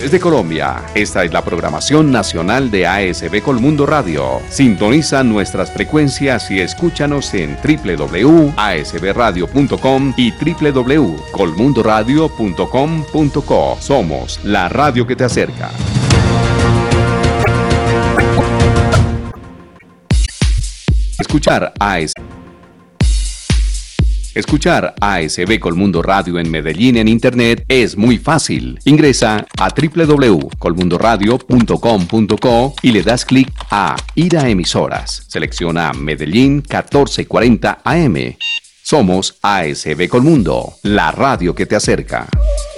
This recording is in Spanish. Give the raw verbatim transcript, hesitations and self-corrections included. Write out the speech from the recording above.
Desde Colombia, esta es la programación nacional de A S B Colmundo Radio. Sintoniza nuestras frecuencias y escúchanos en doble u doble u doble u punto a s b radio punto com y doble u doble u doble u punto colmundo radio punto com punto co. Somos la radio que te acerca. Escuchar A S B. Escuchar A S B Colmundo Radio en Medellín en Internet es muy fácil. Ingresa a doble u doble u doble u punto colmundo radio punto com punto co y le das clic a Ir a emisoras. Selecciona Medellín catorce cuarenta A M. Somos A S B Colmundo, la radio que te acerca.